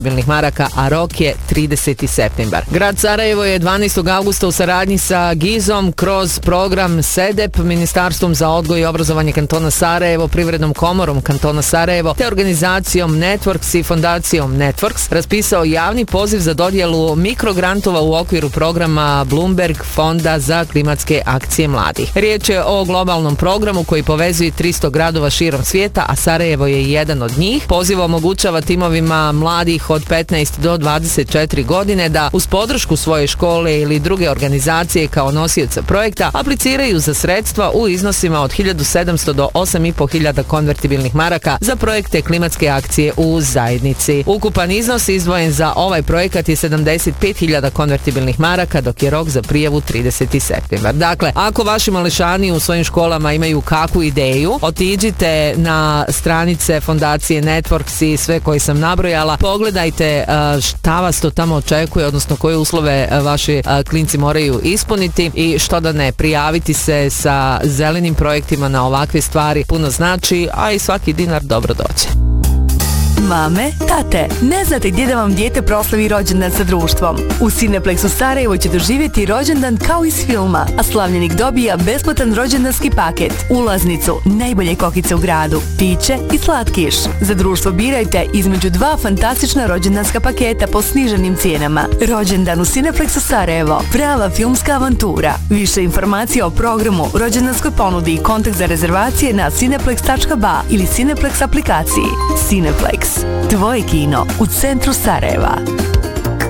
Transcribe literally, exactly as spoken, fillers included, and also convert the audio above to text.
maraka, a rok je trideseti septembar. Grad Sarajevo je dvanaestog avgusta u saradnji sa GIZ-om kroz program S E D E P, Ministarstvom za odgoj i obrazovanje kantona Sarajevo, Privrednom komorom kantona Sarajevo te organizacijom Networks i fondacijom Networks raspisao javni poziv za dodjelu mikrograntova u okviru programa Bloomberg fonda za klimatske akcije mladih. Riječ je o globalnom programu koji povezuje tristo gradova širom svijeta, a Sarajevo je jedan od njih. Poziv omogućava timovima mladih od petnaest do dvadeset četiri godine da uz podršku svoje škole ili druge organizacije kao nosioca projekta apliciraju za sredstva u iznosima od hiljadu sedamsto do osam i po hiljada konvertibilnih maraka za projekte klimatske akcije u zajednici. Ukupan iznos izdvojen za ovaj projekat je sedamdeset pet hiljada konvertibilnih maraka, dok je rok za prijavu trideseti septembar. Dakle, ako vaši mališani u svojim školama imaju kakvu ideju, otiđite na stranice fondacije Networks i sve koje sam nabrojala, pogledajte šta vas to tamo očekuje, odnosno koje uslove vaši klinci moraju ispuniti i što da ne, prijaviti se sa zelenim projektima na ovakve stvari puno znači, a i svaki dinar dobro dođe. Mame, tate, ne znate gdje da vam dijete proslavi rođendan sa društvom? U Cineplexu Sarajevo će doživjeti rođendan kao iz filma, a slavljenik dobija besplatan rođendanski paket, ulaznicu, najbolje kokice u gradu, piće i slatkiš. Za društvo birajte između dva fantastična rođendanska paketa po sniženim cijenama. Rođendan u Cineplexu Sarajevo, prava filmska avantura. Više informacija o programu, rođendanskoj ponudi i kontakt za rezervacije na cineplex tačka ba ili Cineplex aplikaciji. Cineplex, tvoje kino u centru Sarajeva.